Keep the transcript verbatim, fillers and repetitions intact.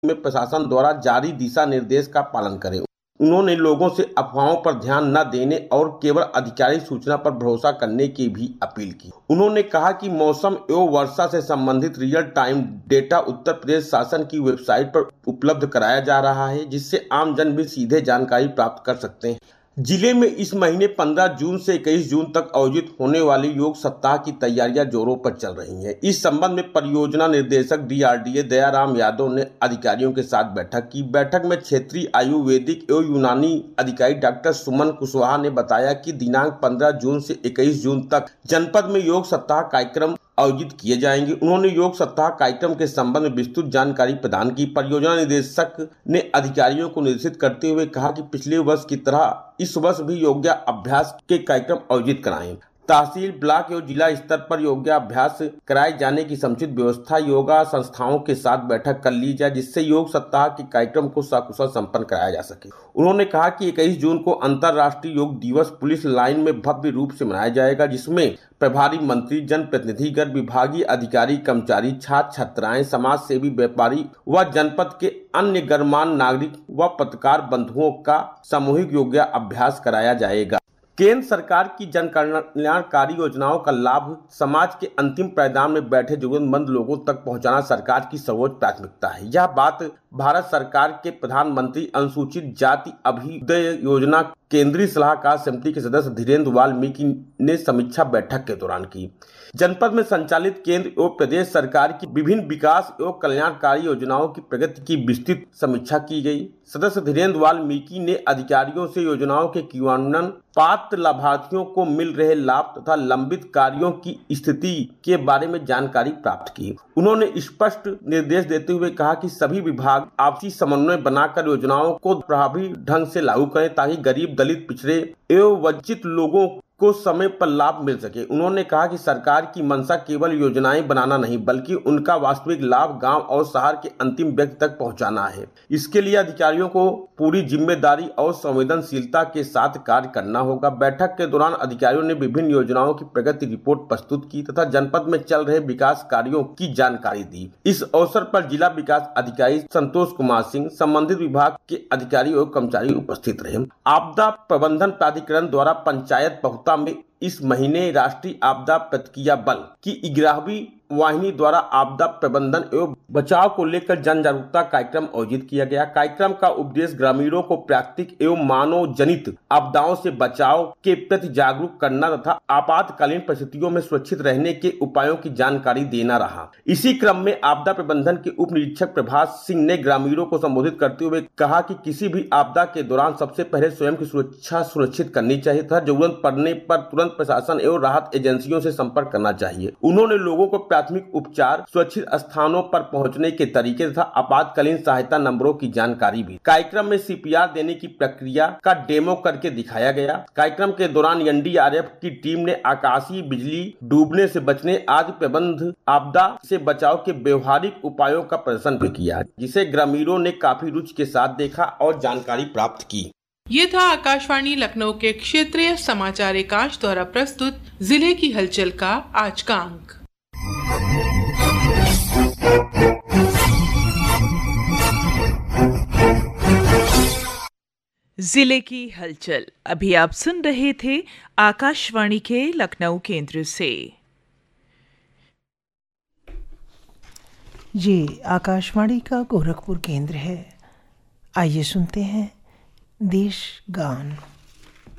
में प्रशासन द्वारा जारी दिशा निर्देश का पालन करें। उन्होंने लोगों से अफवाहों पर ध्यान न देने और केवल आधिकारिक सूचना पर भरोसा करने की भी अपील की। उन्होंने कहा कि मौसम एवं वर्षा से संबंधित real time data Uttar Pradesh शासन की वेबसाइट पर उपलब्ध कराया जा रहा है, जिससे आम जन भी सीधे जानकारी प्राप्त कर सकते हैं। जिले में इस महीने पंद्रह जून से इक्कीस जून तक आयोजित होने वाले योग सप्ताह की तैयारियां जोरों पर चल रही हैं। इस संबंध में परियोजना निदेशक डीआरडीए दयाराम यादव ने अधिकारियों के साथ बैठक की। बैठक में क्षेत्रीय आयुर्वेदिक एवं यूनानी अधिकारी डॉक्टर सुमन कुशवाहा ने बताया कि दिनांक पंद्रह जून से इक्कीस जून तक जनपद में योग सप्ताह कार्यक्रम आयोजित किए जाएंगे। उन्होंने योग सप्ताह कार्यक्रम के संबंध में विस्तृत जानकारी प्रदान की। परियोजना निदेशक ने अधिकारियों को निर्देशित करते हुए कहा कि पिछले वर्ष की तरह इस वर्ष भी योगाभ्यास के कार्यक्रम आयोजित कराएं। तहसील, ब्लॉक एवं जिला स्तर पर योगाभ्यास कराए जाने की समुचित व्यवस्था योगा संस्थाओं के साथ बैठक कर ली जाए, जिससे योग सप्ताह के कार्यक्रम को सकुशल संपन्न कराया जा सके। उन्होंने कहा कि इक्कीस जून को अंतर्राष्ट्रीय योग दिवस पुलिस लाइन में भव्य रूप से मनाया जाएगा, जिसमें प्रभारी मंत्री, जनप्रतिनिधिगण, विभागीय अधिकारी, कर्मचारी, छात्र छात्राएं, समाज सेवी, व्यापारी व जनपद के अन्य गणमान्य नागरिक व पत्रकार बंधुओं का सामूहिक योगाभ्यास कराया जाएगा। केंद्र सरकार की जन कल्याणकारी योजनाओं का लाभ समाज के अंतिम पायदान में बैठे जरूरतमंद लोगों तक पहुंचाना सरकार की सर्वोच्च प्राथमिकता है। यह बात भारत सरकार के प्रधानमंत्री अनुसूचित जाति अभ्युदय योजना केंद्रीय सलाहकार समिति के सदस्य धीरेन्द्र वाल्मीकि ने समीक्षा बैठक के दौरान की। जनपद में संचालित केंद्र एवं प्रदेश सरकार की विभिन्न विकास एवं कल्याणकारी योजनाओं की प्रगति की विस्तृत समीक्षा की गई। सदस्य धीरेन्द्र वाल्मीकि ने अधिकारियों से योजनाओं के क्रियान्वयन, पात्र लाभार्थियों को मिल रहे लाभ तथा लंबित कार्यों की स्थिति के बारे में जानकारी प्राप्त की। उन्होंने स्पष्ट निर्देश देते हुए कहा कि सभी विभाग आपसी समन्वय बनाकर योजनाओं को प्रभावी ढंग से लागू करें, ताकि गरीब, दलित, पिछड़े एवं वंचित लोगों को समय पर लाभ मिल सके। उन्होंने कहा कि सरकार की मंशा केवल योजनाएं बनाना नहीं, बल्कि उनका वास्तविक लाभ गांव और शहर के अंतिम व्यक्ति तक पहुंचाना है। इसके लिए अधिकारियों को पूरी जिम्मेदारी और संवेदनशीलता के साथ कार्य करना होगा। बैठक के दौरान अधिकारियों ने विभिन्न योजनाओं की प्रगति रिपोर्ट प्रस्तुत की तथा जनपद में चल रहे विकास कार्यों की जानकारी दी। इस अवसर पर जिला विकास अधिकारी संतोष कुमार सिंह, संबंधित विभाग के अधिकारी और कर्मचारी उपस्थित रहे। आपदा प्रबंधन प्राधिकरण द्वारा पंचायत बहुता में इस महीने राष्ट्रीय आपदा प्रतिक्रिया बल की ग्यारहवीं वाहिनी द्वारा आपदा प्रबंधन एवं बचाव को लेकर जन जागरूकता कार्यक्रम आयोजित किया गया। कार्यक्रम का उद्देश्य ग्रामीणों को प्राकृतिक एवं मानव जनित आपदाओं से बचाव के प्रति जागरूक करना तथा आपातकालीन परिस्थितियों में सुरक्षित रहने के उपायों की जानकारी देना रहा। इसी क्रम में आपदा प्रबंधन के उप निरीक्षक प्रभात सिंह ने ग्रामीणों को संबोधित करते हुए कहा कि किसी भी आपदा के दौरान सबसे पहले स्वयं की सुरक्षा सुनिश्चित करनी चाहिए तथा जरूरत पड़ने पर तुरंत प्रशासन एवं राहत एजेंसियों से संपर्क करना चाहिए। उन्होंने लोगों को प्राथमिक उपचार, सुरक्षित स्थानों पर पहुंचने के तरीके तथा आपातकालीन सहायता नंबरों की जानकारी भी। कार्यक्रम में सीपीआर देने की प्रक्रिया का डेमो करके दिखाया गया। कार्यक्रम के दौरान एनडीआरएफ की टीम ने आकाशीय बिजली, डूबने से बचने आदि प्रबंध, आपदा से बचाव के व्यवहारिक उपायों का प्रदर्शन भी किया, जिसे ग्रामीणों ने काफी रुचि के साथ देखा और जानकारी प्राप्त की। ये था आकाशवाणी लखनऊ के क्षेत्रीय समाचार एकांश द्वारा प्रस्तुत जिले की हलचल का आज का अंक। जिले की हलचल अभी आप सुन रहे थे आकाशवाणी के लखनऊ केंद्र से। ये आकाशवाणी का गोरखपुर केंद्र है। आइए सुनते हैं देश गान।